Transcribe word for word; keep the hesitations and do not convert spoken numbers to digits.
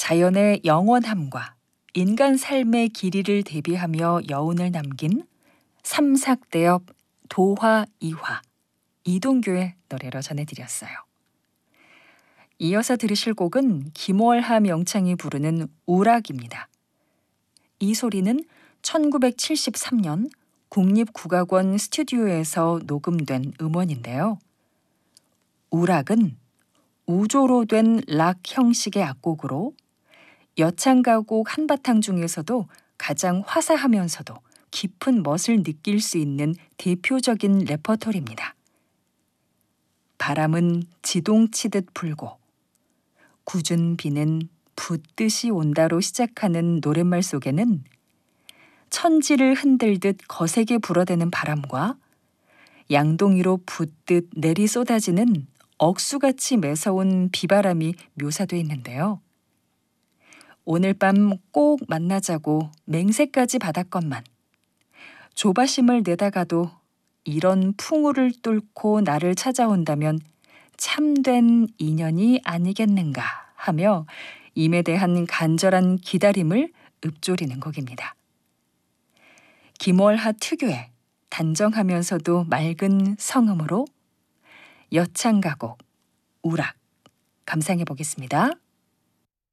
자연의 영원함과 인간 삶의 길이를 대비하며 여운을 남긴 삼삭대엽 도화이화 이동규의 노래로 전해드렸어요. 이어서 들으실 곡은 김월하 명창이 부르는 우락입니다. 이 소리는 천구백칠십삼 년 국립국악원 스튜디오에서 녹음된 음원인데요. 우락은 우조로 된 락 형식의 악곡으로 여창가곡 한바탕 중에서도 가장 화사하면서도 깊은 멋을 느낄 수 있는 대표적인 레퍼토리입니다. 바람은 지동치듯 불고 굳은 비는 붓듯이 온다로 시작하는 노랫말 속에는 천지를 흔들듯 거세게 불어대는 바람과 양동이로 붓듯 내리 쏟아지는 억수같이 매서운 비바람이 묘사되어 있는데요. 오늘 밤 꼭 만나자고 맹세까지 받았건만 조바심을 내다가도 이런 풍우를 뚫고 나를 찾아온다면 참된 인연이 아니겠는가 하며 임에 대한 간절한 기다림을 읊조리는 곡입니다. 김월하 특유의 단정하면서도 맑은 성음으로 여창가곡 우락 감상해 보겠습니다.